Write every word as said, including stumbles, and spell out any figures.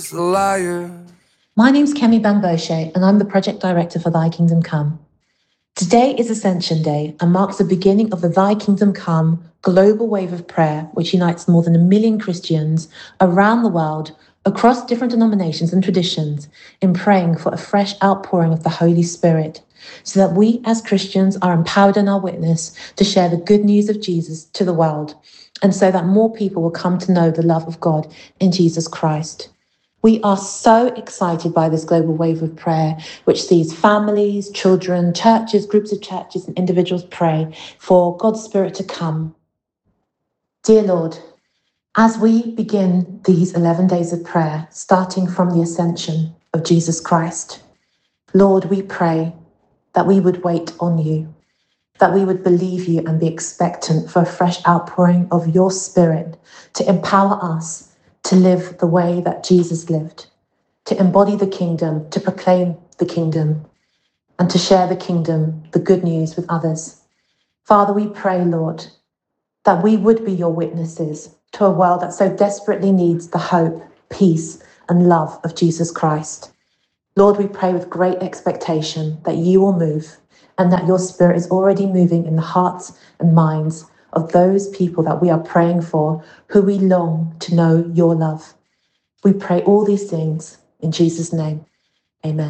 a liar. My name's Kemi Bangboshe, and I'm the Project Director for Thy Kingdom Come. Today is Ascension Day and marks the beginning of the Thy Kingdom Come global wave of prayer, which unites more than a million Christians around the world, across different denominations and traditions, in praying for a fresh outpouring of the Holy Spirit, so that we as Christians are empowered in our witness to share the good news of Jesus to the world, and so that more people will come to know the love of God in Jesus Christ. We are so excited by this global wave of prayer, which sees families, children, churches, groups of churches, and individuals pray for God's Spirit to come. Dear Lord, as we begin these eleven days of prayer, starting from the ascension of Jesus Christ, Lord, we pray that we would wait on you, that we would believe you and be expectant for a fresh outpouring of your Spirit to empower us to live the way that Jesus lived, to embody the kingdom, to proclaim the kingdom, and to share the kingdom, the good news with others. Father, we pray, Lord, that we would be your witnesses to a world that so desperately needs the hope, peace, and love of Jesus Christ. Lord, we pray with great expectation that you will move and that your Spirit is already moving in the hearts and minds of those people that we are praying for, who we long to know your love. We pray all these things in Jesus' name. Amen.